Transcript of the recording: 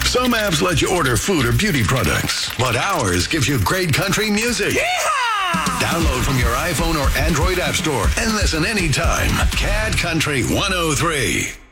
Some apps let you order food or beauty products, but ours gives you great country music. Yeehaw! Download from your iPhone or Android app store and listen anytime. CAD Country 103.